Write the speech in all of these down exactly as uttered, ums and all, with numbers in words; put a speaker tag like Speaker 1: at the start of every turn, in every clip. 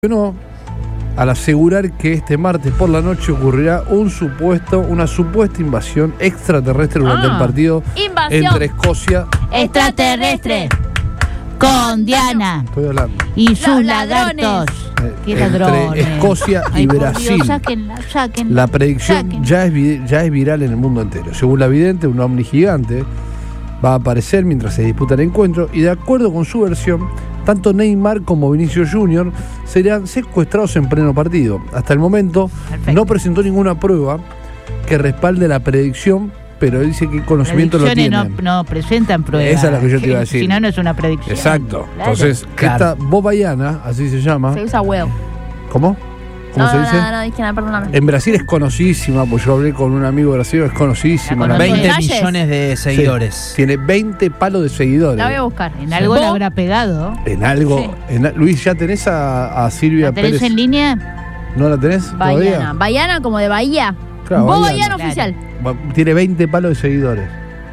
Speaker 1: No, al asegurar que este martes por la noche ocurrirá un supuesto, una supuesta invasión extraterrestre durante
Speaker 2: ah,
Speaker 1: el partido
Speaker 2: invasión
Speaker 1: entre Escocia
Speaker 2: extraterrestre con Diana
Speaker 1: estoy hablando,
Speaker 2: y sus
Speaker 3: Los
Speaker 2: lagartos.
Speaker 1: ladrones.
Speaker 2: ¿Qué
Speaker 1: entre
Speaker 2: ladrones?
Speaker 1: Escocia y
Speaker 2: Ay, por
Speaker 1: Brasil.
Speaker 2: Dios, sáquenla, sáquenla,
Speaker 1: La predicción
Speaker 2: sáquenla.
Speaker 1: ya es, vi- ya es viral en el mundo entero. Según la vidente, un ovni gigante va a aparecer mientras se disputa el encuentro y de acuerdo con su versión, tanto Neymar como Vinicius Junior serán secuestrados en pleno partido. Hasta el momento
Speaker 2: Perfecto.
Speaker 1: no presentó ninguna prueba que respalde la predicción, pero dice que conocimiento lo tiene.
Speaker 2: Predicciones no, no presentan pruebas.
Speaker 1: Esa es la que yo te iba a decir.
Speaker 2: Si no, no es una predicción.
Speaker 1: Exacto.
Speaker 2: Claro.
Speaker 1: Entonces,
Speaker 4: Claro.
Speaker 1: esta Bobayana, así se llama.
Speaker 3: Se usa huevo.
Speaker 1: ¿Cómo? ¿Cómo
Speaker 3: no,
Speaker 1: se
Speaker 3: no,
Speaker 1: dice?
Speaker 3: No, no, dije nada, perdóname.
Speaker 1: En Brasil es conocidísima, pues yo hablé con un amigo brasileño, es conocidísima.
Speaker 2: ¿La
Speaker 1: la
Speaker 2: conoces?
Speaker 1: mina.
Speaker 4: veinte
Speaker 3: detalles?
Speaker 4: millones de
Speaker 1: Sí,
Speaker 4: seguidores.
Speaker 1: tiene veinte palos de seguidores.
Speaker 3: La voy a buscar.
Speaker 2: En algo
Speaker 3: ¿Vos?
Speaker 2: le habrá pegado.
Speaker 1: En algo.
Speaker 3: Sí.
Speaker 1: en a- Luis, ¿ya tenés a, a Silvia
Speaker 2: ¿La tenés
Speaker 1: Pérez?
Speaker 2: en línea?
Speaker 1: ¿No la tenés
Speaker 3: Bahiana.
Speaker 1: todavía?
Speaker 3: Bahiana como de Bahía.
Speaker 1: Claro,
Speaker 3: Vos
Speaker 1: Bahiana.
Speaker 3: Bahiana
Speaker 2: Claro.
Speaker 3: oficial.
Speaker 1: Va- Tiene veinte palos de seguidores.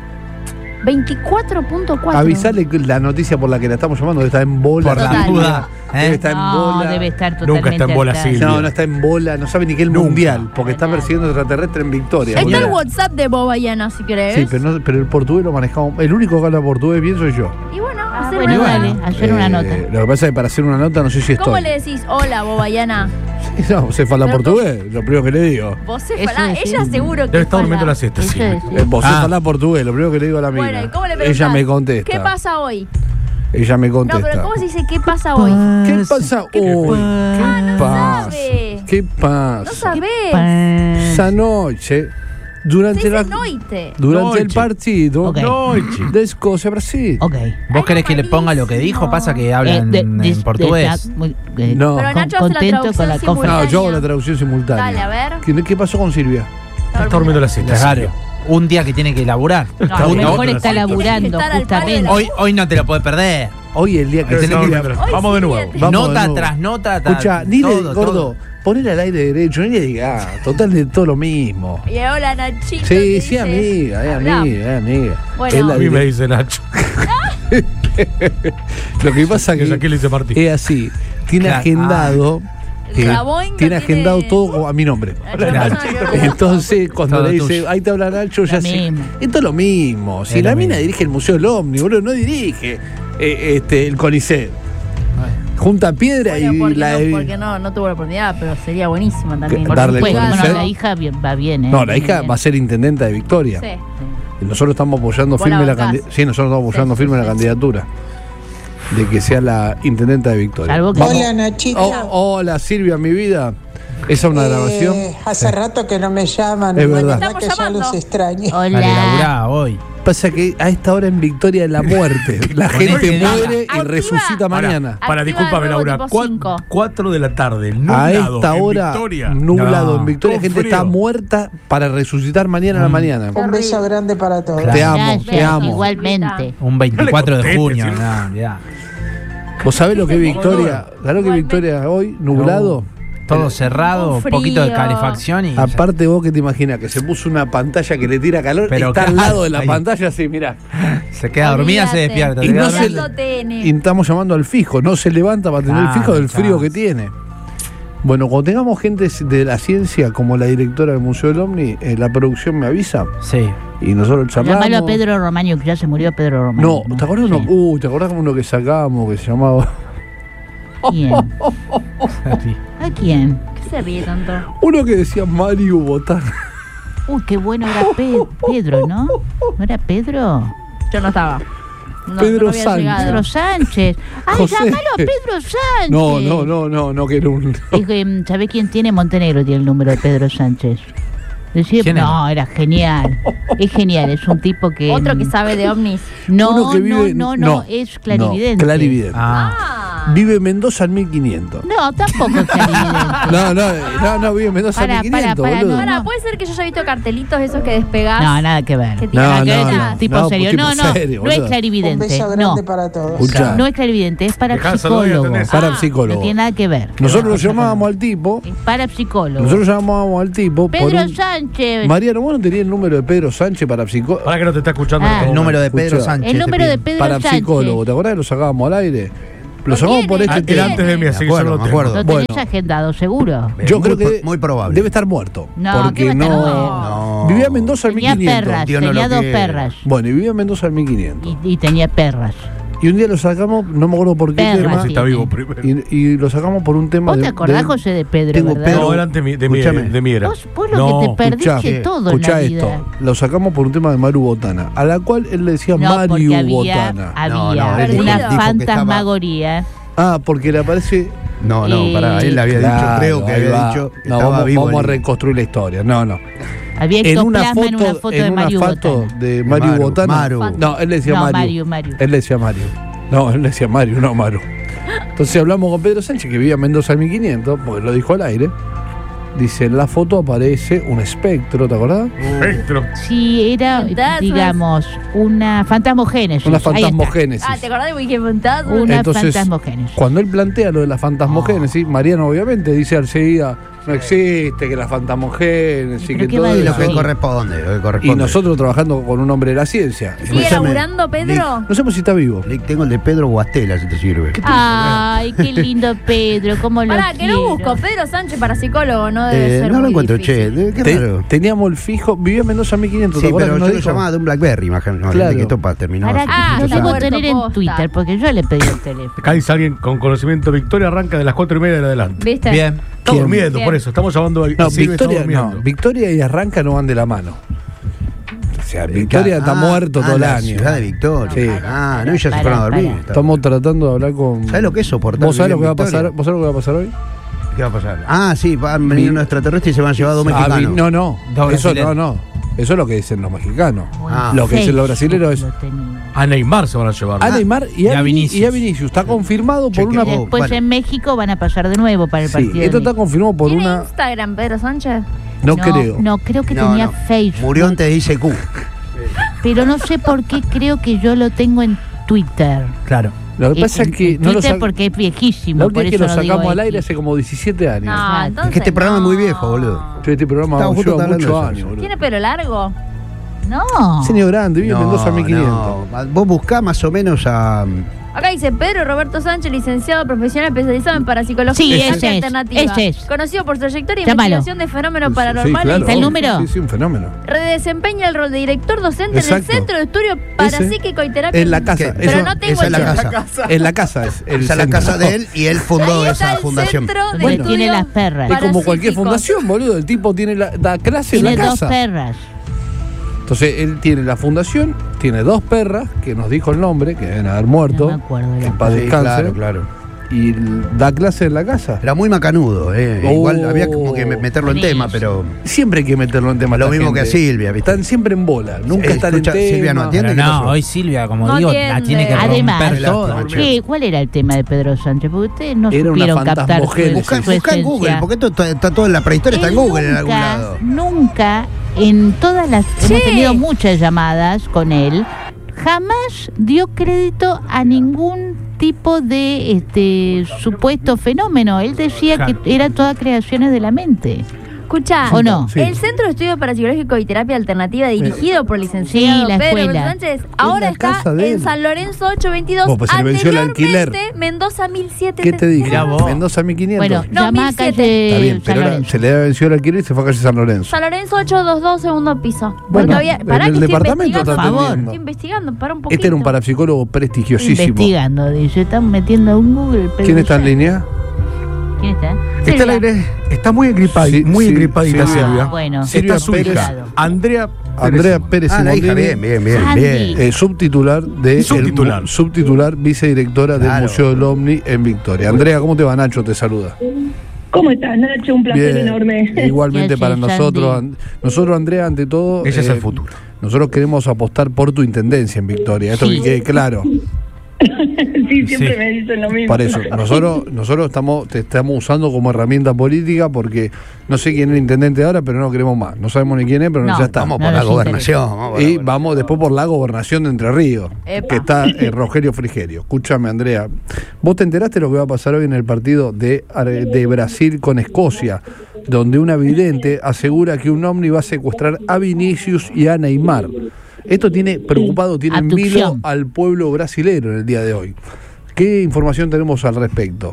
Speaker 3: veinticuatro punto cuatro.
Speaker 1: Avisale que la noticia por la que la estamos llamando, que está en bola.
Speaker 4: Por la
Speaker 3: Total.
Speaker 4: duda.
Speaker 1: Debe
Speaker 4: ¿eh?
Speaker 1: estar en
Speaker 2: No,
Speaker 1: bola.
Speaker 2: debe estar totalmente
Speaker 5: Nunca está en bola,
Speaker 2: atrás.
Speaker 5: Silvia.
Speaker 1: No, no está en bola, no sabe ni qué es el
Speaker 5: Nunca.
Speaker 1: mundial, porque está
Speaker 2: Nada.
Speaker 1: persiguiendo extraterrestre en Victoria.
Speaker 3: Está
Speaker 1: boludo.
Speaker 3: el WhatsApp de Bob Bahiana, si querés.
Speaker 1: Sí, pero, no, pero el portugués lo manejamos. El único que habla portugués bien soy yo.
Speaker 3: Y bueno,
Speaker 2: Ah,
Speaker 3: hacer
Speaker 2: bueno,
Speaker 3: una
Speaker 2: dale,
Speaker 3: nota.
Speaker 2: hacer una
Speaker 1: Eh,
Speaker 2: nota.
Speaker 1: Lo que pasa es que para hacer una nota no sé si estoy.
Speaker 3: ¿Cómo le decís hola, Bob Bahiana?
Speaker 1: No, se fala
Speaker 3: Pero
Speaker 1: portugués, lo primero que le digo.
Speaker 3: Vos se
Speaker 2: Eso
Speaker 3: falá.
Speaker 2: decís.
Speaker 3: Ella seguro que
Speaker 5: Debe estar durmiendo
Speaker 3: fala.
Speaker 5: la siesta,
Speaker 2: Eso
Speaker 5: sí.
Speaker 2: es,
Speaker 1: Eh, Vos se
Speaker 4: Ah.
Speaker 1: fala portugués, lo primero que le digo a la mina.
Speaker 3: Bueno, ¿y cómo le preguntás?
Speaker 1: Ella me contesta.
Speaker 3: ¿Qué pasa hoy?
Speaker 1: Ella me
Speaker 3: No,
Speaker 1: contesta.
Speaker 3: pero ¿cómo se dice qué pasa hoy?
Speaker 1: ¿Qué pasa hoy? ¿Qué
Speaker 3: Ah, no
Speaker 1: pasa?
Speaker 3: sabe.
Speaker 1: ¿Qué
Speaker 3: No
Speaker 1: pasa?
Speaker 3: sabés.
Speaker 1: Esa noche,
Speaker 3: Se
Speaker 1: durante,
Speaker 3: dice
Speaker 1: la,
Speaker 3: noite.
Speaker 1: durante el
Speaker 5: Noche.
Speaker 1: partido
Speaker 2: Ok.
Speaker 5: Noche.
Speaker 1: de Escocia-Brasil.
Speaker 2: Ok.
Speaker 4: ¿Vos querés que le ponga lo que dijo? Pasa que habla
Speaker 2: Eh,
Speaker 4: en,
Speaker 2: de-
Speaker 4: en
Speaker 2: de-
Speaker 4: portugués.
Speaker 2: de- muy- eh,
Speaker 1: No.
Speaker 3: Pero
Speaker 2: con-
Speaker 3: Nacho hace la
Speaker 2: contento
Speaker 3: traducción
Speaker 2: con la
Speaker 3: simultánea.
Speaker 2: conferencia.
Speaker 1: No, yo hago la traducción simultánea.
Speaker 3: Dale, a ver.
Speaker 1: ¿Qué, qué pasó con Silvia?
Speaker 5: Está durmiendo la siesta.
Speaker 4: Claro.
Speaker 5: Silvia.
Speaker 4: Un día que tiene que laburar.
Speaker 2: No, a lo
Speaker 5: Hoy
Speaker 2: mejor
Speaker 5: no,
Speaker 2: está
Speaker 5: hoy
Speaker 3: tiene que
Speaker 2: laburando,
Speaker 3: estar al palo de la-
Speaker 2: justamente.
Speaker 4: Hoy, hoy no te lo puedes perder.
Speaker 1: Hoy el día que
Speaker 5: Está
Speaker 1: Silvia...
Speaker 5: durmiendo la-
Speaker 3: Hoy
Speaker 5: Vamos de
Speaker 3: sí,
Speaker 5: nuevo.
Speaker 3: te-
Speaker 1: Vamos de
Speaker 4: nota
Speaker 1: nuevo.
Speaker 4: tras nota. tras-
Speaker 1: Escucha, ni le,
Speaker 4: todo,
Speaker 1: gordo,
Speaker 4: todo.
Speaker 1: poner al aire derecho, ni le diga, ah, total de todo lo mismo.
Speaker 3: Y hola, Nachito.
Speaker 1: Sí,
Speaker 3: que
Speaker 1: sí,
Speaker 3: dice,
Speaker 1: amiga, es
Speaker 3: habla.
Speaker 1: amiga, es amiga.
Speaker 3: Bueno.
Speaker 1: Es la
Speaker 5: A mí me
Speaker 1: dire-
Speaker 5: dice Nacho.
Speaker 1: Lo que pasa
Speaker 5: Que
Speaker 1: que
Speaker 5: aquí le dice Martín.
Speaker 1: es así, tiene
Speaker 4: Claro.
Speaker 1: agendado,
Speaker 3: El
Speaker 1: eh,
Speaker 3: la boinga
Speaker 1: tiene agendado
Speaker 3: tiene-
Speaker 1: todo a mi nombre.
Speaker 3: Nacho,
Speaker 4: Nacho.
Speaker 3: no, no, no.
Speaker 1: Entonces, cuando
Speaker 4: Todo
Speaker 1: le dice,
Speaker 4: tuyo.
Speaker 1: ahí te habla Nacho, ya
Speaker 2: Lo
Speaker 1: sé.
Speaker 2: mismo.
Speaker 1: Esto es lo mismo. Si
Speaker 4: Es
Speaker 1: la
Speaker 4: lo
Speaker 1: mina
Speaker 4: mismo.
Speaker 1: dirige el Museo del Omni, boludo, no dirige eh, este, el CONICET. Junta piedra
Speaker 3: Bueno,
Speaker 1: y
Speaker 3: porque,
Speaker 1: la.
Speaker 3: no, porque no, no tuvo la oportunidad, pero sería buenísimo también.
Speaker 1: Que-
Speaker 2: Por
Speaker 1: darle
Speaker 2: supuesto,
Speaker 1: el
Speaker 2: bueno,
Speaker 1: CONICET.
Speaker 2: la hija bien- va bien, ¿eh?
Speaker 1: No, la
Speaker 2: Viene
Speaker 1: hija
Speaker 2: bien.
Speaker 1: va a ser intendenta de Victoria.
Speaker 3: Sí.
Speaker 1: Y nosotros estamos apoyando
Speaker 3: Vos
Speaker 1: firme
Speaker 3: la
Speaker 1: la
Speaker 3: bancás.
Speaker 1: candidatura. Sí, nosotros estamos apoyando
Speaker 3: Sí,
Speaker 1: firme
Speaker 3: sí,
Speaker 1: la
Speaker 3: sí.
Speaker 1: candidatura. De que sea la intendenta de Victoria.
Speaker 2: Salvo que-
Speaker 1: Vamos.
Speaker 6: Hola Nachito.
Speaker 1: Oh, hola Silvia, mi vida. ¿Esa es una
Speaker 6: Eh,
Speaker 1: grabación?
Speaker 6: hace rato que no me llaman.
Speaker 1: Es
Speaker 6: La
Speaker 1: verdad.
Speaker 6: verdad que
Speaker 3: Estamos
Speaker 6: ya
Speaker 3: llamando.
Speaker 6: los extraño.
Speaker 4: Dale,
Speaker 2: Hola.
Speaker 4: laburá hoy.
Speaker 1: Pasa que a esta hora en Victoria es la muerte. La
Speaker 4: Ponete
Speaker 1: gente
Speaker 4: nada.
Speaker 1: muere y
Speaker 3: Activa.
Speaker 1: resucita
Speaker 5: Para,
Speaker 1: mañana.
Speaker 5: para,
Speaker 3: Activa
Speaker 5: discúlpame,
Speaker 3: de nuevo
Speaker 5: Laura.
Speaker 3: tipo
Speaker 5: Cua-
Speaker 3: cinco.
Speaker 5: Cuatro de la tarde,
Speaker 1: A
Speaker 5: nublado,
Speaker 1: esta
Speaker 5: en
Speaker 1: hora,
Speaker 5: Victoria.
Speaker 1: nublado
Speaker 4: No.
Speaker 1: en Victoria,
Speaker 5: Todo
Speaker 1: gente
Speaker 5: frío.
Speaker 1: está muerta para resucitar mañana a la mañana.
Speaker 6: Un beso grande para todos.
Speaker 4: Claro.
Speaker 1: Te amo,
Speaker 2: Gracias,
Speaker 1: te amo.
Speaker 2: Igualmente.
Speaker 4: Un veinticuatro de
Speaker 5: contestes,
Speaker 4: junio.
Speaker 5: Silvia.
Speaker 4: No, ya.
Speaker 1: ¿Vos sabés lo que es
Speaker 3: Sí,
Speaker 1: Victoria? ¿Sabés lo que es
Speaker 3: Igualmente.
Speaker 1: Victoria hoy? Nublado.
Speaker 4: Todo cerrado,
Speaker 3: Un
Speaker 4: un poquito de
Speaker 3: frío.
Speaker 4: calefacción y.
Speaker 1: Aparte vos que te imaginas que se puso una pantalla que le tira calor,
Speaker 4: Pero
Speaker 1: está al
Speaker 4: claro,
Speaker 1: lado de la
Speaker 4: ahí.
Speaker 1: pantalla así, mirá.
Speaker 4: Se queda dormida, se
Speaker 3: Olvídate.
Speaker 4: despierta.
Speaker 1: Y
Speaker 4: se
Speaker 1: no
Speaker 4: queda
Speaker 1: se
Speaker 4: dormida.
Speaker 3: Mirando T N.
Speaker 1: Y estamos llamando al fijo, no se levanta para tener el
Speaker 4: Claro,
Speaker 1: fijo del frío
Speaker 4: claro.
Speaker 1: que tiene. Bueno, cuando tengamos gente de la ciencia como la directora del Museo del Omni, eh, la producción me avisa
Speaker 4: Sí.
Speaker 1: y nosotros charlamos.
Speaker 2: Llamalo a Pedro Romaño, que ya se murió Pedro Romaño.
Speaker 1: No, ¿te acuerdas uno?
Speaker 2: Sí.
Speaker 1: Uh, ¿te acordás uno que sacábamos que se llamaba?
Speaker 2: ¿Quién? ¿A quién?
Speaker 3: ¿Qué se ríe tanto?
Speaker 1: Uno que decía Mario Botán.
Speaker 2: Uy, qué bueno era Pe- Pedro, ¿no? ¿No era Pedro?
Speaker 3: Yo no estaba. No,
Speaker 1: Pedro
Speaker 3: no había
Speaker 1: Sánchez.
Speaker 3: llegado.
Speaker 2: Pedro Sánchez. ¡Ay,
Speaker 1: José.
Speaker 2: llamalo a Pedro Sánchez!
Speaker 1: No, no, no, no, no, que era un.
Speaker 2: Dijo, ¿sabés quién tiene? Montenegro tiene el número de Pedro Sánchez. Decía,
Speaker 4: ¿Quién
Speaker 2: no, era genial. Es genial, es un tipo que.
Speaker 3: Otro que sabe de ovnis.
Speaker 2: No,
Speaker 1: Uno que vive-
Speaker 2: no, no,
Speaker 1: no,
Speaker 2: no, es clarividente.
Speaker 1: No, clarividente.
Speaker 4: Ah.
Speaker 3: Ah.
Speaker 1: Vive en Mendoza en mil quinientos.
Speaker 2: No, tampoco es clarividente.
Speaker 1: No, no, no, no, vive en Mendoza
Speaker 2: Para,
Speaker 1: en mil quinientos,
Speaker 2: para, para,
Speaker 1: boludo.
Speaker 2: no,
Speaker 3: Ahora, ¿puede ser que yo haya visto cartelitos esos que despegás?
Speaker 2: No, nada que ver.
Speaker 3: Que tiene
Speaker 1: No,
Speaker 2: Nada que
Speaker 1: no,
Speaker 2: ver,
Speaker 1: no.
Speaker 2: tipo
Speaker 1: No,
Speaker 2: serio.
Speaker 1: tipo
Speaker 2: No, no,
Speaker 1: serio,
Speaker 2: no es
Speaker 1: boludo.
Speaker 6: Un
Speaker 2: clarividente.
Speaker 6: beso
Speaker 2: No,
Speaker 6: grande para todos.
Speaker 1: Escuchá.
Speaker 2: no es clarividente, es
Speaker 5: Dejáselo ahí,
Speaker 2: parapsicólogo.
Speaker 5: ¿entendés?
Speaker 1: Para
Speaker 2: No
Speaker 1: psicólogo.
Speaker 2: tiene nada que ver.
Speaker 1: Nosotros lo llamábamos al tipo.
Speaker 2: Es parapsicólogo.
Speaker 1: Nosotros llamábamos al tipo. por
Speaker 2: Pedro
Speaker 1: un-
Speaker 2: Sánchez.
Speaker 1: Mariano, ¿vos no tenías el número de Pedro Sánchez para psicólogo?
Speaker 5: Para que no te está escuchando.
Speaker 2: Ah.
Speaker 5: todo
Speaker 4: El número de Pedro
Speaker 1: Escuchá.
Speaker 4: Sánchez.
Speaker 2: El
Speaker 4: te
Speaker 2: número de
Speaker 4: pido.
Speaker 2: Pedro
Speaker 1: Para
Speaker 2: Sánchez.
Speaker 1: psicólogo, ¿te acordás que lo sacábamos al aire? Lo sacamos por este
Speaker 5: Era
Speaker 1: tema.
Speaker 5: antes de mí, así
Speaker 7: Me
Speaker 5: que yo
Speaker 7: acuerdo,
Speaker 5: no
Speaker 7: me
Speaker 5: tengo.
Speaker 7: acuerdo.
Speaker 2: Lo tenés
Speaker 1: Bueno.
Speaker 2: agendado, seguro.
Speaker 1: Yo
Speaker 7: Muy
Speaker 1: creo que
Speaker 7: pro- muy probable.
Speaker 1: debe estar muerto.
Speaker 2: No, ¿qué
Speaker 1: porque
Speaker 2: va a estar?
Speaker 1: no,
Speaker 7: No.
Speaker 1: Vivía en Mendoza al
Speaker 2: Tenía
Speaker 1: mil quinientos.
Speaker 2: perras,
Speaker 7: Dios no
Speaker 2: tenía
Speaker 7: lo
Speaker 2: dos
Speaker 7: quiera.
Speaker 2: perras.
Speaker 1: Bueno, y vivía en Mendoza al mil quinientos.
Speaker 2: Y, y tenía perras.
Speaker 1: Y un día lo sacamos, no me acuerdo por qué
Speaker 2: Perras,
Speaker 1: tema.
Speaker 5: Si está
Speaker 2: tiene.
Speaker 5: vivo primero.
Speaker 1: Y, y lo sacamos por un tema
Speaker 2: ¿Vos
Speaker 1: de.
Speaker 2: te acordás,
Speaker 1: de-
Speaker 2: José, de Pedro,
Speaker 7: Tengo
Speaker 2: verdad?
Speaker 7: Pedro-
Speaker 5: No, era antes de mi, de mi,
Speaker 7: Escúchame.
Speaker 5: de mi era.
Speaker 2: Vos, vos lo
Speaker 5: No,
Speaker 2: que te perdiste
Speaker 1: Escuchá,
Speaker 2: todo
Speaker 1: escuchá
Speaker 2: en la
Speaker 1: esto.
Speaker 2: vida.
Speaker 1: Lo sacamos por un tema de Maru Botana, a la cual él le decía
Speaker 2: No, porque
Speaker 1: Mario
Speaker 2: había,
Speaker 1: Botana.
Speaker 2: había
Speaker 7: No, no,
Speaker 3: él
Speaker 2: una
Speaker 3: dijo que
Speaker 2: fantasmagoría.
Speaker 1: Ah, porque le aparece.
Speaker 7: No, no,
Speaker 2: Eh,
Speaker 7: pará, él le había dicho,
Speaker 1: Claro,
Speaker 7: creo que
Speaker 1: ahí
Speaker 7: había
Speaker 1: va.
Speaker 7: dicho,
Speaker 1: No,
Speaker 7: estaba
Speaker 1: vamos,
Speaker 7: vivo.
Speaker 1: vamos a
Speaker 7: el-
Speaker 1: reconstruir la historia. No, no.
Speaker 2: Había
Speaker 1: En una
Speaker 2: ectoplasma
Speaker 1: foto,
Speaker 2: en una foto
Speaker 1: en
Speaker 2: de
Speaker 1: una
Speaker 2: Mario
Speaker 1: foto
Speaker 2: Botana.
Speaker 1: de Mario
Speaker 7: Maru,
Speaker 1: Botana.
Speaker 7: Maru.
Speaker 1: No, él le decía
Speaker 2: No,
Speaker 1: Mario.
Speaker 2: Mario, Mario.
Speaker 1: Él le decía Mario. No, él le decía Mario, no Maru. Entonces hablamos con Pedro Sánchez, que vivía en Mendoza al mil quinientos, porque lo dijo al aire. Dice, en la foto aparece un espectro, ¿te acordás?
Speaker 5: Espectro.
Speaker 2: Sí, era,
Speaker 3: Fantasmas.
Speaker 2: digamos, una fantasmogénesis.
Speaker 1: Una
Speaker 2: Ahí está.
Speaker 1: fantasmogénesis.
Speaker 3: Ah, ¿te acordás de Wiki Fantasma?
Speaker 2: Una
Speaker 1: Entonces,
Speaker 2: fantasmogénesis.
Speaker 1: cuando él plantea lo de la fantasmogénesis, Mariano obviamente dice enseguida, no existe, que la fantasmogénesis,
Speaker 2: ¿Pero
Speaker 1: que
Speaker 2: qué
Speaker 1: todo
Speaker 2: va a
Speaker 7: Y
Speaker 1: eso.
Speaker 7: lo que
Speaker 2: Sí.
Speaker 7: corresponde, lo que
Speaker 1: Y
Speaker 7: corresponde.
Speaker 1: nosotros trabajando con un hombre de la ciencia.
Speaker 3: ¿Sigue
Speaker 7: Escúchame,
Speaker 3: laburando, Pedro?
Speaker 1: No sabemos si está vivo.
Speaker 7: Le- Tengo el de Pedro Guastela, si te sirve.
Speaker 2: Ay, qué lindo Pedro, cómo lo
Speaker 3: Pará, que
Speaker 2: quiero.
Speaker 3: no busco. Pedro Sánchez para psicólogo, no debe
Speaker 7: Eh,
Speaker 3: ser
Speaker 7: no lo
Speaker 3: muy
Speaker 7: encuentro,
Speaker 3: difícil.
Speaker 7: che, de- qué
Speaker 1: Te-
Speaker 7: raro.
Speaker 1: teníamos el fijo, vivía en Mendoza mil quinientos,
Speaker 7: Sí,
Speaker 1: ¿te acuerdas
Speaker 7: pero
Speaker 1: que
Speaker 7: yo
Speaker 1: nos
Speaker 7: lo
Speaker 1: dijo?
Speaker 7: llamaba de un Blackberry, imagínate.
Speaker 1: Claro.
Speaker 7: Que esto pa- terminó
Speaker 2: Pará,
Speaker 7: hace
Speaker 2: que
Speaker 3: Ah,
Speaker 2: lo
Speaker 7: muchos
Speaker 3: está
Speaker 2: debo
Speaker 7: años.
Speaker 3: muerto.
Speaker 2: tener en
Speaker 3: posta.
Speaker 2: Twitter, porque yo le pedí el teléfono.
Speaker 5: Acá dice alguien con conocimiento. Victoria arranca de las cuatro y media en adelante.
Speaker 3: ¿Viste?
Speaker 4: Bien.
Speaker 5: Está
Speaker 1: ¿Quién?
Speaker 5: durmiendo,
Speaker 3: Bien.
Speaker 5: por eso. Estamos llamando a
Speaker 1: No,
Speaker 5: Silvia, está
Speaker 1: Victoria,
Speaker 5: durmiendo.
Speaker 1: no, Victoria y Arranca no van de la mano. O sea, Victoria está
Speaker 7: Ah,
Speaker 1: muerto
Speaker 7: ah,
Speaker 1: todo el
Speaker 7: la
Speaker 1: año.
Speaker 7: Ciudad de Victoria.
Speaker 1: Sí.
Speaker 7: Ah, no, ellos se
Speaker 2: Pará,
Speaker 7: fueron a dormir.
Speaker 2: pará.
Speaker 1: Estamos tratando de hablar con.
Speaker 7: ¿Sabes lo que es soportar?
Speaker 1: ¿Vos sabés lo
Speaker 7: vivir
Speaker 1: que va a
Speaker 7: en Victoria?
Speaker 1: pasar? ¿Vos sabés lo que va a pasar hoy?
Speaker 7: ¿Qué va a pasar? Ah, sí, van a venir
Speaker 1: Mi-
Speaker 7: unos extraterrestres y se van a llevar a dos
Speaker 1: Ah,
Speaker 7: mexicanos.
Speaker 1: vi- no, no.
Speaker 4: Dos
Speaker 1: Eso no,
Speaker 4: brasileños.
Speaker 1: no. Eso es lo que dicen los mexicanos.
Speaker 7: Ah.
Speaker 1: Lo que dicen los
Speaker 2: Facebook
Speaker 1: brasileños es.
Speaker 2: lo tenía.
Speaker 5: A Neymar se van a llevar.
Speaker 1: A Neymar y
Speaker 4: y
Speaker 1: a,
Speaker 4: a
Speaker 1: Vini-
Speaker 4: Vinicius.
Speaker 1: y a Vinicius. Está confirmado por
Speaker 7: Cheque.
Speaker 1: una.
Speaker 2: Y después
Speaker 7: bueno.
Speaker 2: en México van a pasar de nuevo para el
Speaker 1: Sí,
Speaker 2: partido.
Speaker 1: esto
Speaker 2: de
Speaker 1: está confirmado por
Speaker 3: ¿Tiene
Speaker 1: una.
Speaker 3: Instagram, Pedro Sánchez?
Speaker 1: No, creo.
Speaker 2: No, creo que
Speaker 7: No,
Speaker 2: tenía
Speaker 7: no.
Speaker 2: Facebook.
Speaker 7: Murió antes de I C Q.
Speaker 2: Pero no sé por qué creo que yo lo tengo en Twitter.
Speaker 4: Claro.
Speaker 1: Lo que
Speaker 2: En-
Speaker 1: pasa es
Speaker 2: en
Speaker 1: que no lo
Speaker 2: Twitter
Speaker 1: sac-
Speaker 2: porque es viejísimo.
Speaker 1: La última
Speaker 2: por
Speaker 1: vez que
Speaker 2: eso
Speaker 1: lo
Speaker 2: no digo
Speaker 1: sacamos al
Speaker 2: X.
Speaker 1: aire hace como diecisiete años.
Speaker 3: No,
Speaker 2: Claro.
Speaker 3: entonces
Speaker 7: Es que este programa
Speaker 3: no.
Speaker 7: es muy viejo, boludo.
Speaker 1: Yo este programa
Speaker 7: Estamos justo
Speaker 1: lleva
Speaker 7: hablando
Speaker 1: muchos
Speaker 7: de eso.
Speaker 1: años, boludo.
Speaker 3: ¿Tiene pelo largo?
Speaker 2: No.
Speaker 1: Señor grande, vive en Mendoza mil quinientos.
Speaker 7: no. Vos buscás más o menos a.
Speaker 3: Acá dice Pedro Roberto Sánchez, licenciado profesional especializado en parapsicología
Speaker 2: Sí,
Speaker 3: y
Speaker 2: ese
Speaker 3: terapia
Speaker 2: es,
Speaker 3: alternativa.
Speaker 2: ese es.
Speaker 3: Conocido por su trayectoria y
Speaker 2: Llámalo.
Speaker 3: investigación de fenómenos
Speaker 1: Sí,
Speaker 3: paranormales.
Speaker 1: claro.
Speaker 2: ¿Está el número?
Speaker 1: Sí, sí, un fenómeno.
Speaker 3: Desempeña el rol de director docente
Speaker 1: Exacto.
Speaker 3: en el Centro de Estudio Parapsíquico y Terapia.
Speaker 1: En la casa.
Speaker 7: ¿Qué?
Speaker 3: Pero
Speaker 1: Eso-
Speaker 3: no tengo
Speaker 7: esa
Speaker 3: el
Speaker 7: es la
Speaker 3: centro.
Speaker 7: casa.
Speaker 1: En la casa es. El
Speaker 7: Esa es la
Speaker 1: centro.
Speaker 7: casa de él y él fundó
Speaker 3: Ahí está
Speaker 7: esa
Speaker 3: el
Speaker 7: fundación.
Speaker 3: Centro de
Speaker 2: Bueno,
Speaker 3: Estudio
Speaker 2: tiene las perras.
Speaker 1: Es como cualquier
Speaker 3: Parapsíquicos.
Speaker 1: fundación, boludo. El tipo tiene la, da clase
Speaker 2: Tiene
Speaker 1: en la
Speaker 2: dos
Speaker 1: casa.
Speaker 2: perras.
Speaker 1: Entonces él tiene la fundación, tiene dos perras, que nos dijo el nombre, que deben haber muerto.
Speaker 2: No me acuerdo de
Speaker 1: que
Speaker 2: la-
Speaker 1: en paz
Speaker 7: Sí,
Speaker 1: descanse.
Speaker 7: claro, claro.
Speaker 1: Y da clase en la casa.
Speaker 7: Era muy macanudo, eh.
Speaker 1: Oh.
Speaker 7: Igual había como que meterlo en tema, pero.
Speaker 1: Siempre hay que meterlo en tema.
Speaker 7: Lo
Speaker 1: esta
Speaker 7: mismo que a
Speaker 1: gente.
Speaker 7: Silvia, ¿viste?
Speaker 1: Están siempre en bola. Nunca
Speaker 7: Eh,
Speaker 1: están
Speaker 7: escucha,
Speaker 1: en tema.
Speaker 7: Silvia no atiende.
Speaker 4: Pero
Speaker 7: ¿qué
Speaker 4: no,
Speaker 7: pasó?
Speaker 4: hoy Silvia, como
Speaker 3: No
Speaker 4: digo, la
Speaker 3: atiende.
Speaker 4: tiene que
Speaker 2: Además,
Speaker 4: romper
Speaker 7: Qué
Speaker 4: todo.
Speaker 7: lástima,
Speaker 2: ¿Qué- ¿Cuál era el tema de Pedro Sánchez? Porque ustedes no
Speaker 1: Era una
Speaker 2: supieron captar su,
Speaker 1: fantasmogénesis.
Speaker 2: su
Speaker 7: Busca, busca en
Speaker 2: esencia.
Speaker 7: Google, porque esto está, está todo en la prehistoria, está en
Speaker 2: Él
Speaker 7: Google en algún
Speaker 2: nunca,
Speaker 7: lado.
Speaker 2: Nunca, en todas las.
Speaker 3: Sí.
Speaker 2: Hemos tenido muchas llamadas con él. Jamás dio crédito a ningún tipo de este supuesto fenómeno. Él decía
Speaker 5: Claro.
Speaker 2: que eran todas creaciones de la mente.
Speaker 3: Escucha,
Speaker 2: ¿O no?
Speaker 1: Sí.
Speaker 3: el Centro de Estudio Parapsicológico y Terapia Alternativa, dirigido por el licenciado
Speaker 2: Sí, la
Speaker 3: Pedro
Speaker 2: escuela.
Speaker 3: Sánchez, ahora
Speaker 1: la
Speaker 3: está
Speaker 1: casa de
Speaker 3: en
Speaker 1: él.
Speaker 3: San Lorenzo ochocientos veintidós.
Speaker 1: Vos, pues se le venció el alquiler.
Speaker 3: Anteriormente, Mendoza mil siete.
Speaker 1: ¿Qué te dije?
Speaker 4: Mirá vos.
Speaker 1: Mendoza mil quinientos.
Speaker 2: Bueno,
Speaker 3: No,
Speaker 2: llama a
Speaker 3: mil siete.
Speaker 2: calle
Speaker 1: Está bien,
Speaker 2: San
Speaker 1: pero ahora
Speaker 2: Lorenzo.
Speaker 1: se le había vencido el alquiler y se fue a calle San Lorenzo.
Speaker 3: San Lorenzo ochocientos veintidós, segundo piso.
Speaker 1: Bueno,
Speaker 3: Porque todavía,
Speaker 1: en
Speaker 3: pará
Speaker 1: el
Speaker 3: que estoy
Speaker 1: departamento
Speaker 3: investigando.
Speaker 1: está
Speaker 2: Por favor.
Speaker 1: atendiendo.
Speaker 3: Estoy investigando, para un poquito.
Speaker 1: Este era un parapsicólogo prestigiosísimo.
Speaker 2: Investigando, dice. Están metiendo un Google. Pedro
Speaker 1: ¿Quién está en
Speaker 2: Sánchez.
Speaker 1: línea?
Speaker 2: ¿Quién está?
Speaker 5: Está
Speaker 3: Silvia.
Speaker 5: al aire. Está muy engripadita,
Speaker 1: Sí,
Speaker 5: muy
Speaker 1: sí,
Speaker 5: engripadita
Speaker 1: Silvia.
Speaker 5: Silvia.
Speaker 2: Ah, bueno.
Speaker 1: Silvia
Speaker 5: Está su
Speaker 1: Pérez.
Speaker 5: hija, Andrea
Speaker 1: Andrea Pérez
Speaker 7: Ah, la hija,
Speaker 1: Simondini,
Speaker 7: bien, bien, bien,
Speaker 2: Sandy.
Speaker 7: bien.
Speaker 1: eh, subtitular de
Speaker 5: Subtitular.
Speaker 1: el mu- subtitular, vicedirectora del
Speaker 7: Claro.
Speaker 1: Museo del OVNI en Victoria. Andrea, ¿cómo te va? Nacho te saluda.
Speaker 8: ¿Cómo estás, Nacho? Un placer enorme.
Speaker 1: Igualmente
Speaker 2: ¿Qué
Speaker 1: para
Speaker 2: haces,
Speaker 1: nosotros,
Speaker 2: Sandy?
Speaker 1: An- nosotros Andrea, ante todo,
Speaker 5: Ella es
Speaker 1: eh,
Speaker 5: el futuro.
Speaker 1: nosotros queremos apostar por tu intendencia en Victoria. Esto
Speaker 2: Sí.
Speaker 1: que quede claro.
Speaker 8: Sí, siempre
Speaker 4: Sí.
Speaker 8: me dicen lo mismo.
Speaker 1: Para eso, nosotros, nosotros estamos, te estamos usando como herramienta política porque no sé quién es el intendente ahora, pero no queremos más. No sabemos ni quién es, pero
Speaker 2: No,
Speaker 1: ya está.
Speaker 7: Vamos
Speaker 2: No
Speaker 7: por la
Speaker 2: nos
Speaker 7: gobernación. vamos por la
Speaker 1: Y
Speaker 7: gobernación.
Speaker 1: vamos después por la gobernación de Entre Ríos,
Speaker 3: Epa.
Speaker 1: que está eh, Rogelio Frigerio. Escúchame, Andrea. ¿Vos te enteraste de lo que va a pasar hoy en el partido de, de Brasil con Escocia? Donde una vidente asegura que un ovni va a secuestrar a Vinicius y a Neymar. Esto tiene preocupado, tiene en vilo
Speaker 2: Abducción.
Speaker 1: al pueblo brasilero en el día de hoy. ¿Qué información tenemos al respecto?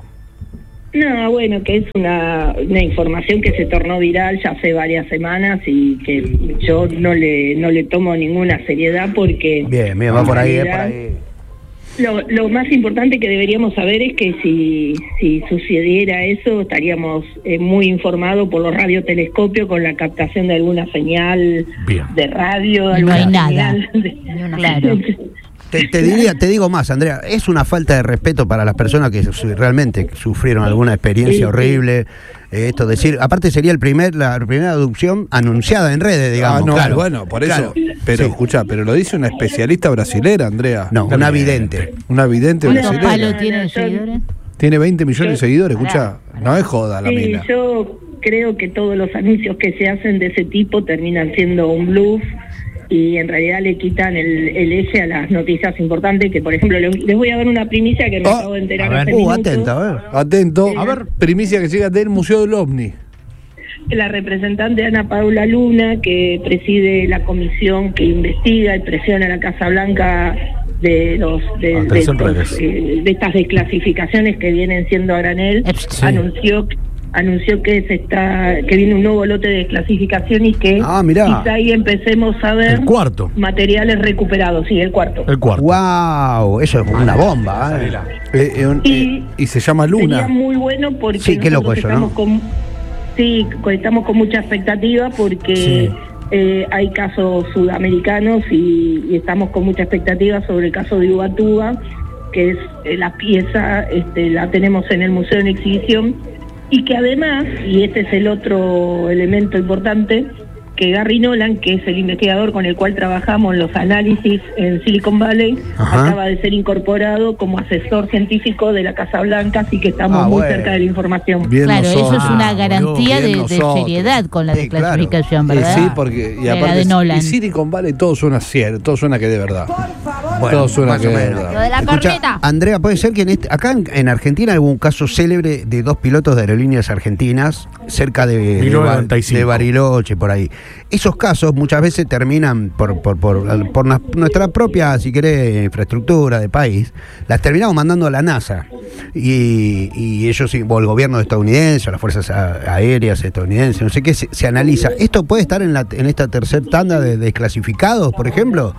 Speaker 8: No, bueno, que es una, una información que se tornó viral ya hace varias semanas y que yo no le no le tomo ninguna seriedad porque...
Speaker 7: Bien, bien, va por ahí,
Speaker 8: realidad,
Speaker 7: va por ahí.
Speaker 8: Lo, lo más importante que deberíamos saber es que si, si sucediera eso estaríamos eh, muy informados por los radiotelescopios con la captación de alguna señal
Speaker 5: Bien.
Speaker 8: de radio,
Speaker 2: No
Speaker 8: alguna
Speaker 2: hay nada.
Speaker 8: señal de-
Speaker 2: Ni una- Claro.
Speaker 7: Te, te diría, te digo más, Andrea, es una falta de respeto para las personas que su- realmente sufrieron alguna experiencia
Speaker 8: Sí, sí.
Speaker 7: horrible. eh, esto decir, aparte sería el primer, la primera adopción anunciada en redes, digamos.
Speaker 1: ah, no,
Speaker 7: claro.
Speaker 1: bueno, por eso.
Speaker 7: Claro.
Speaker 1: Pero
Speaker 7: Sí.
Speaker 1: escucha, pero lo dice una especialista brasilera, Andrea.
Speaker 7: No, una vidente.
Speaker 1: Una vidente
Speaker 8: Una
Speaker 2: ¿Cuántos
Speaker 1: brasilera.
Speaker 2: palos tiene de
Speaker 8: No, yo-
Speaker 2: seguidores?
Speaker 1: Tiene veinte millones de
Speaker 8: Yo-
Speaker 1: seguidores, escucha. No es joda la
Speaker 8: Sí,
Speaker 1: mina.
Speaker 8: yo creo que todos los anuncios que se hacen de ese tipo terminan siendo un bluff y en realidad le quitan el, el eje a las noticias importantes, que por ejemplo les, les voy a dar una primicia que me
Speaker 1: Ah,
Speaker 8: acabo de enterar
Speaker 4: a ver.
Speaker 8: hace
Speaker 7: Uh,
Speaker 8: minutos.
Speaker 7: atenta, a ver.
Speaker 1: Atento.
Speaker 8: A
Speaker 1: ver. Primicia que llega del Museo del OVNI.
Speaker 8: La representante Ana Paula Luna, que preside la comisión que investiga y presiona a la Casa Blanca de los de, de,
Speaker 5: Atención,
Speaker 8: estos,
Speaker 5: redes.
Speaker 8: eh, de estas desclasificaciones que vienen siendo a granel,
Speaker 2: Sí.
Speaker 8: anunció anunció que se está que viene un nuevo lote de desclasificación y que
Speaker 7: Ah, mirá.
Speaker 8: quizá ahí empecemos a ver
Speaker 5: El cuarto.
Speaker 8: materiales recuperados, sí, el cuarto.
Speaker 5: El cuarto.
Speaker 7: Wow, eso es una bomba. ¿eh?
Speaker 1: Eh, eh, un-
Speaker 8: Y-
Speaker 1: eh, y se llama Luna.
Speaker 8: Sería muy bueno porque
Speaker 7: Sí, qué loco
Speaker 8: nosotros
Speaker 7: eso, ¿no?
Speaker 8: estamos con, sí, co- estamos con mucha expectativa porque
Speaker 4: Sí.
Speaker 8: eh, hay casos sudamericanos y, y estamos con mucha expectativa sobre el caso de Ubatuba, que es eh, la pieza, este, la tenemos en el museo en exhibición y que además, y este es el otro elemento importante, que Gary Nolan, que es el investigador con el cual trabajamos en los análisis en Silicon Valley,
Speaker 7: Ajá.
Speaker 8: acaba de ser incorporado como asesor científico de la Casa Blanca, así que estamos
Speaker 7: Ah,
Speaker 8: muy
Speaker 7: bueno.
Speaker 8: cerca de la información.
Speaker 1: Bien
Speaker 2: Claro, eso
Speaker 1: nosotros.
Speaker 2: es una
Speaker 4: Ah,
Speaker 2: garantía
Speaker 1: bien
Speaker 2: de, de
Speaker 1: nosotros.
Speaker 2: seriedad con la
Speaker 7: Sí, claro.
Speaker 2: desclasificación,
Speaker 1: Eh,
Speaker 2: ¿verdad?
Speaker 1: sí, porque y
Speaker 2: De la
Speaker 1: aparte
Speaker 2: de Nolan.
Speaker 1: y Silicon Valley todo suena cierto, todo suena que de verdad.
Speaker 7: Bueno,
Speaker 1: todo suena
Speaker 7: más
Speaker 1: que
Speaker 7: o
Speaker 1: de
Speaker 7: menos.
Speaker 1: verdad.
Speaker 3: Lo de la
Speaker 7: Escucha,
Speaker 3: corneta.
Speaker 7: Andrea, puede ser que en este, acá en, en Argentina hubo un caso célebre de dos pilotos de aerolíneas argentinas cerca de, de,
Speaker 5: mil novecientos
Speaker 7: Ba-
Speaker 5: noventa y cinco.
Speaker 7: de Bariloche, por ahí. Esos casos muchas veces terminan por, por, por, por na- nuestra propia, si querés, infraestructura de país, las terminamos mandando a la NASA. Y, y ellos, sí, o el gobierno estadounidense, o las fuerzas a- aéreas estadounidenses, no sé qué, se, se analiza. ¿Esto puede estar en, la, en esta tercera tanda de desclasificados, por ejemplo?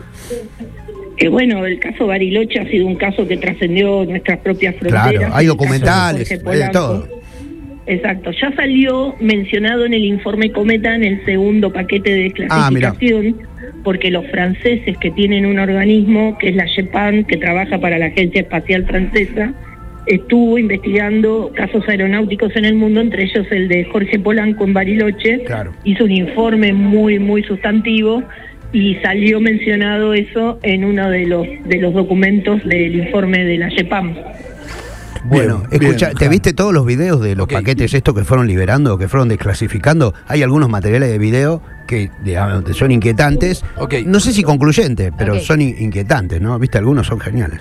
Speaker 8: Que bueno, el caso Bariloche ha sido un caso que trascendió nuestras propias fronteras.
Speaker 7: Claro, hay
Speaker 8: El caso de
Speaker 7: documentales,
Speaker 8: Jorge
Speaker 7: hay de
Speaker 8: Polanco.
Speaker 7: todo.
Speaker 8: Exacto, ya salió mencionado en el informe Cometa en el segundo paquete de
Speaker 7: Ah, mirá.
Speaker 8: desclasificación, porque los franceses que tienen un organismo que es la JEPAN, que trabaja para la Agencia Espacial Francesa, estuvo investigando casos aeronáuticos en el mundo, entre ellos el de Jorge Polanco en Bariloche.
Speaker 7: Claro.
Speaker 8: Hizo un informe muy, muy sustantivo y salió mencionado eso en uno de los de los documentos del informe de la JEPAM.
Speaker 7: Bueno,
Speaker 1: Bien,
Speaker 7: escucha,
Speaker 1: bien.
Speaker 7: ¿te viste todos los videos de los
Speaker 1: Ok.
Speaker 7: paquetes estos que fueron liberando, que fueron desclasificando? Hay algunos materiales de video que digamos, son inquietantes.
Speaker 1: Ok.
Speaker 7: No sé si concluyentes, pero
Speaker 3: Ok.
Speaker 7: son in- inquietantes, ¿no? Viste, algunos son geniales.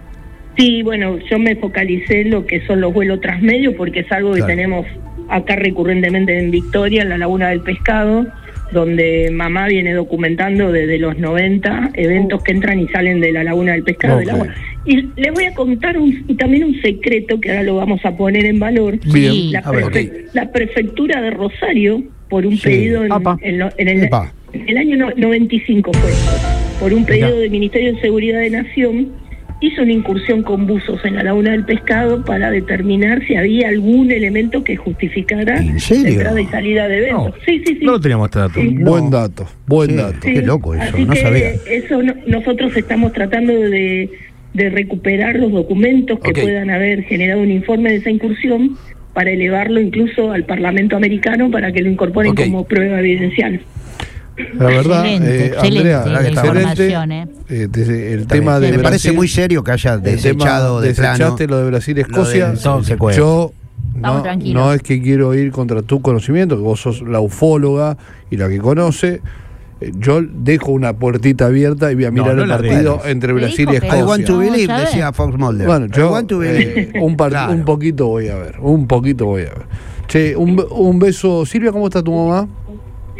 Speaker 8: Sí, bueno, yo me focalicé en lo que son los vuelos transmedios porque es algo que
Speaker 7: Claro.
Speaker 8: tenemos acá recurrentemente en Victoria, en la Laguna del Pescado, donde mamá viene documentando desde los noventa eventos que entran y salen de la Laguna del Pescado.
Speaker 1: Ok.
Speaker 8: Del agua. Y les voy a contar un, y también un secreto que ahora lo vamos a poner en valor.
Speaker 1: Bien.
Speaker 2: Sí.
Speaker 8: La,
Speaker 7: A ver.
Speaker 8: prefe- la prefectura de Rosario, por un
Speaker 7: Sí.
Speaker 8: pedido en,
Speaker 4: Apa.
Speaker 8: en lo- en el,
Speaker 7: Epa.
Speaker 8: en el año no- noventa y cinco fue, por un pedido del Ministerio de Seguridad de Nación, hizo una incursión con buzos en la Laguna del Pescado para determinar si había algún elemento que justificara
Speaker 7: ¿En serio?
Speaker 8: la entrada y salida de eventos.
Speaker 5: No,
Speaker 8: sí, sí, sí.
Speaker 5: no lo teníamos este dato.
Speaker 8: Sí.
Speaker 1: Buen dato, buen
Speaker 7: Sí.
Speaker 1: dato.
Speaker 8: Sí.
Speaker 7: Qué loco eso,
Speaker 8: Así
Speaker 7: no
Speaker 8: que
Speaker 7: sabía.
Speaker 8: Eso no- nosotros estamos tratando de, de recuperar los documentos que
Speaker 1: Ok.
Speaker 8: puedan haber generado un informe de esa incursión para elevarlo incluso al Parlamento americano para que lo incorporen
Speaker 1: Ok.
Speaker 8: como prueba evidencial.
Speaker 1: La verdad,
Speaker 2: Excelente,
Speaker 1: eh,
Speaker 2: excelente
Speaker 1: Andrea,
Speaker 2: la
Speaker 1: excelente.
Speaker 2: información, eh.
Speaker 1: Eh, desde el
Speaker 7: Está
Speaker 1: tema
Speaker 7: bien.
Speaker 1: de
Speaker 7: Me parece
Speaker 1: Brasil-
Speaker 7: muy serio que haya
Speaker 1: el tema-
Speaker 7: desechado de plano.
Speaker 1: desechaste lo de Brasil y Escocia.
Speaker 7: Lo del todo se cuece.
Speaker 1: Yo
Speaker 3: Estamos
Speaker 1: no,
Speaker 3: tranquilos.
Speaker 1: no es que quiero ir contra tu conocimiento, que vos sos la ufóloga y la que conoce. Eh, Yo dejo una puertita abierta y voy a
Speaker 5: No,
Speaker 1: mirar
Speaker 5: no
Speaker 1: el
Speaker 5: la
Speaker 1: partido
Speaker 5: dejes.
Speaker 1: entre
Speaker 3: Me
Speaker 1: Brasil y
Speaker 3: dijo que-
Speaker 1: Escocia.
Speaker 7: I want to
Speaker 2: Vamos
Speaker 7: believe,
Speaker 2: a ver.
Speaker 7: decía Fox Mulder.
Speaker 1: Bueno,
Speaker 7: I
Speaker 1: yo
Speaker 7: want to believe.
Speaker 1: eh, un, par-
Speaker 7: Claro.
Speaker 1: un poquito voy a ver, un poquito voy a ver. Che, un, un beso. Silvia, ¿cómo está tu mamá?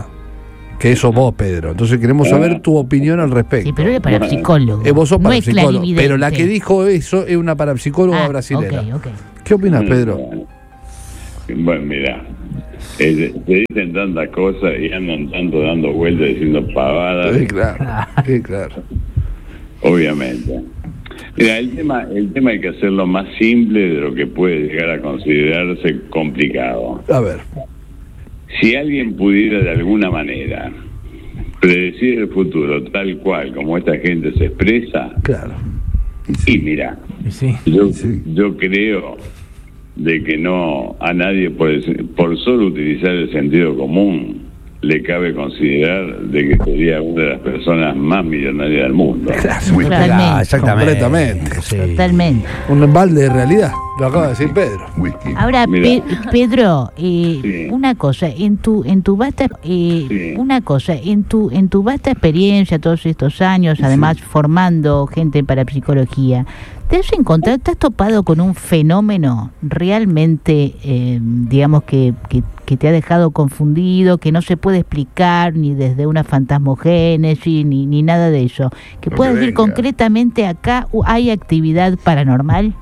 Speaker 1: Eva. que eso vos, Pedro. Entonces queremos saber tu opinión al respecto.
Speaker 2: Sí, pero era parapsicólogo.
Speaker 1: Eh, vos sos
Speaker 2: no es
Speaker 1: parapsicólogo,
Speaker 2: clarividente.
Speaker 1: pero la que dijo eso es una parapsicóloga
Speaker 2: Ah,
Speaker 1: brasilera.
Speaker 2: ok, ok.
Speaker 1: ¿Qué opinas, Pedro?
Speaker 9: Bueno, mira, eh, se dicen tantas cosas y andan tanto dando vueltas diciendo pavadas.
Speaker 1: Sí, claro, sí, claro.
Speaker 9: Obviamente. Mira, el tema, el tema hay que hacerlo más simple de lo que puede llegar a considerarse complicado.
Speaker 1: A ver.
Speaker 9: Si alguien pudiera de alguna manera predecir el futuro tal cual como esta gente se expresa,
Speaker 1: claro.
Speaker 9: Y mira,
Speaker 4: sí.
Speaker 9: yo, yo creo de que no a nadie por, el, por solo utilizar el sentido común le cabe considerar de que sería una de las personas más millonarias del mundo.
Speaker 7: Muy claro, exactamente.
Speaker 1: Completamente.
Speaker 7: Sí.
Speaker 2: Totalmente.
Speaker 1: Un embalde de realidad, lo acaba de decir Pedro.
Speaker 2: Ahora, Pe- Pedro, eh,
Speaker 9: Sí.
Speaker 2: una cosa, en tu en tu vasta eh,
Speaker 9: Sí.
Speaker 2: una cosa, en tu en tu vasta experiencia todos estos años, además formando gente en parapsicología, ¿te has encontrado, te has topado con un fenómeno realmente, eh, digamos que, que que te ha dejado confundido, que no se puede explicar ni desde una fantasmogénesis ni ni nada de eso? Que
Speaker 9: Lo
Speaker 2: puedas
Speaker 9: que
Speaker 2: decir
Speaker 9: venga.
Speaker 2: concretamente acá uh, hay actividad paranormal.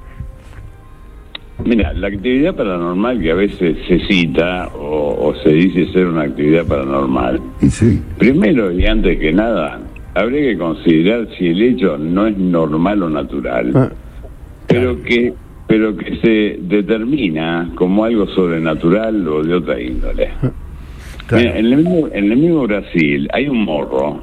Speaker 9: Mira, la actividad paranormal que a veces se cita o, o se dice ser una actividad paranormal, primero y antes que nada, habría que considerar si el hecho no es normal o natural,
Speaker 1: Ah,
Speaker 9: pero que pero que se determina como algo sobrenatural o de otra índole.
Speaker 7: Claro.
Speaker 9: Mira, en el mismo, en el mismo Brasil hay un morro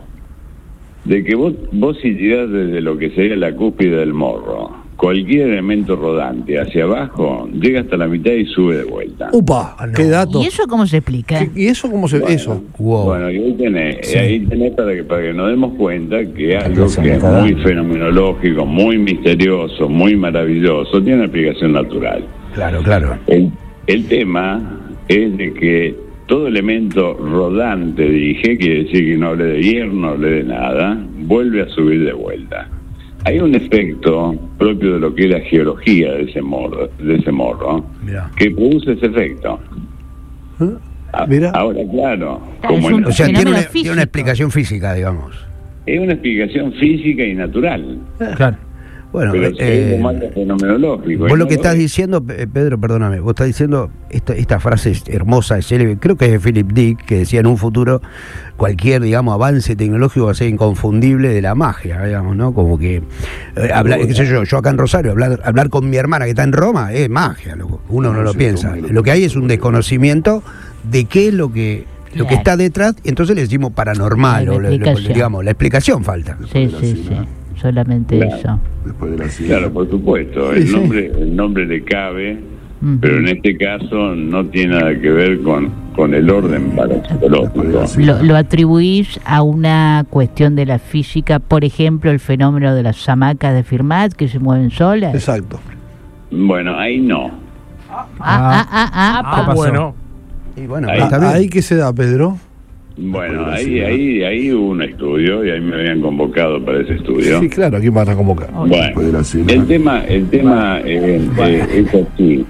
Speaker 9: de que vos, vos si tirás desde lo que sería la cúspide del morro, cualquier elemento rodante hacia abajo, llega hasta la mitad y sube de vuelta.
Speaker 1: Upa,
Speaker 7: Ah, no.
Speaker 1: qué dato.
Speaker 2: ¿Y eso cómo se explica?
Speaker 1: ¿Qué- ¿Y eso cómo se
Speaker 9: Bueno,
Speaker 1: eso?
Speaker 7: Wow.
Speaker 9: Bueno, y ahí tenés,
Speaker 7: Sí.
Speaker 9: ahí tenés para que para que nos demos cuenta que algo que es muy fenomenológico, muy misterioso, muy maravilloso, tiene una explicación natural.
Speaker 7: Claro, claro.
Speaker 9: El, el tema es de que todo elemento rodante, dije, quiere decir que no hable de hierro, no hable de nada, vuelve a subir de vuelta. Hay un efecto propio de lo que es la geología de ese morro, de ese morro,
Speaker 7: Mirá.
Speaker 9: que produce ese efecto.
Speaker 1: ¿Eh?
Speaker 9: A-
Speaker 1: Mira.
Speaker 9: Ahora, claro,
Speaker 2: Claro,
Speaker 9: como
Speaker 2: es un-
Speaker 9: en-
Speaker 7: O sea, tiene
Speaker 2: Fenómeno
Speaker 7: una, tiene una
Speaker 2: físico.
Speaker 7: explicación física, digamos.
Speaker 9: es una explicación física y natural,
Speaker 4: Claro.
Speaker 7: Bueno,
Speaker 9: pero
Speaker 7: eh,
Speaker 9: es más fenomenológico.
Speaker 7: vos
Speaker 9: Y
Speaker 7: lo
Speaker 9: no
Speaker 7: que estás
Speaker 9: es.
Speaker 7: diciendo, Pe- Pedro, perdóname, vos estás diciendo esta, esta frase es hermosa, es célebre, creo que es de Philip Dick, que decía en un futuro cualquier, digamos, avance tecnológico va a ser inconfundible de la magia, digamos, ¿no? Como que, eh, hablar, qué sé yo, yo acá en Rosario, hablar, hablar con mi hermana que está en Roma es magia, loco. Uno no lo piensa. Lo que hay es un desconocimiento de qué es lo que lo que
Speaker 2: Claro.
Speaker 7: está detrás, y entonces le decimos paranormal,
Speaker 2: La
Speaker 7: o le- le-
Speaker 2: explicación.
Speaker 7: digamos, la explicación falta.
Speaker 2: Sí, sí, sí. Solamente
Speaker 9: Claro.
Speaker 2: eso.
Speaker 9: Claro, por supuesto,
Speaker 1: Sí,
Speaker 9: el
Speaker 1: sí.
Speaker 9: nombre el nombre le cabe,
Speaker 2: Ujú.
Speaker 9: pero en este caso no tiene nada que ver con, con el orden parapsicológico.
Speaker 2: Lo, lo atribuís a una cuestión de la física, por ejemplo, el fenómeno de las hamacas de Fermat que se mueven solas.
Speaker 1: Exacto.
Speaker 9: Bueno, ahí no.
Speaker 2: Ah, ah, ah, ah.
Speaker 4: ¿Qué pasó?
Speaker 5: Bueno,
Speaker 7: Y bueno,
Speaker 9: Ahí-
Speaker 7: está bien.
Speaker 1: Ahí que se da, Pedro.
Speaker 9: Bueno, ahí, ahí, ahí hubo un estudio y ahí me habían convocado para ese estudio.
Speaker 1: Sí, claro, aquí van a convocar.
Speaker 9: Bueno, el tema, el tema eh, eh, es así.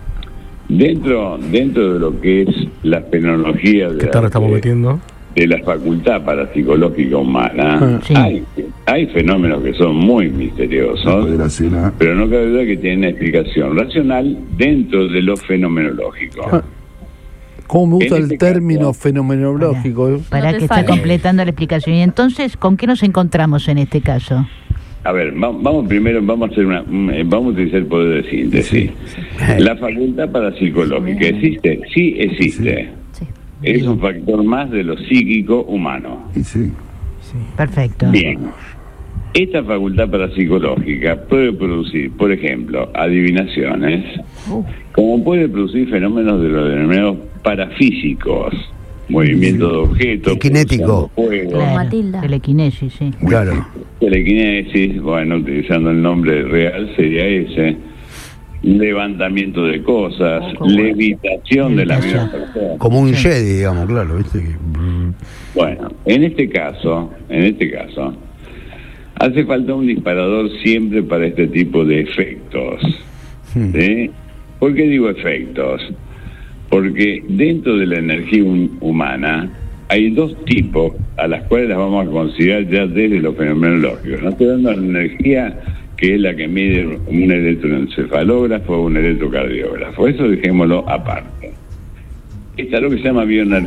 Speaker 9: Dentro, dentro de lo que es la fenomenología de
Speaker 5: ¿qué
Speaker 9: la,
Speaker 5: tarde estamos
Speaker 9: de-
Speaker 5: metiendo?
Speaker 9: de la facultad parapsicológica humana,
Speaker 2: Sí.
Speaker 9: hay, hay fenómenos que son muy misteriosos, pero no cabe duda que tienen una explicación racional dentro de lo fenomenológico.
Speaker 1: ¿Cómo me gusta
Speaker 9: En
Speaker 1: el
Speaker 9: este
Speaker 1: término
Speaker 9: caso-
Speaker 1: fenomenológico? eh?
Speaker 2: Para
Speaker 3: No te
Speaker 2: que está
Speaker 3: falle.
Speaker 2: completando la explicación. Y entonces, ¿con qué nos encontramos en este caso?
Speaker 9: A ver, va- vamos primero, vamos a hacer una, un- eh, vamos a utilizar el poder de síntesis. La facultad parapsicológica existe, sí existe.
Speaker 2: Sí.
Speaker 9: Es un factor más de lo psíquico humano.
Speaker 2: Perfecto.
Speaker 9: Bien. Esta facultad parapsicológica puede producir, por ejemplo, adivinaciones, como puede producir fenómenos de los denominados parafísicos, movimiento de objetos,
Speaker 7: El kinético.
Speaker 9: fuego,
Speaker 2: Claro,
Speaker 3: Matilda.
Speaker 2: telequinesis, sí.
Speaker 7: Claro.
Speaker 9: telequinesis, bueno, utilizando el nombre real sería ese, levantamiento de cosas, levitación de la misma persona.
Speaker 7: Como un
Speaker 2: Sí.
Speaker 7: Jedi, digamos, claro, ¿viste? Que-
Speaker 9: Bueno, en este caso, en este caso, hace falta un disparador siempre para este tipo de efectos. ¿Sí? ¿Por qué digo efectos? Porque dentro de la energía hum- humana hay dos tipos a las cuales las vamos a considerar ya desde lo fenomenológico. No estoy dando la energía que es la que mide un electroencefalógrafo o un electrocardiógrafo. Eso dejémoslo aparte. Está lo que se llama bioenergía.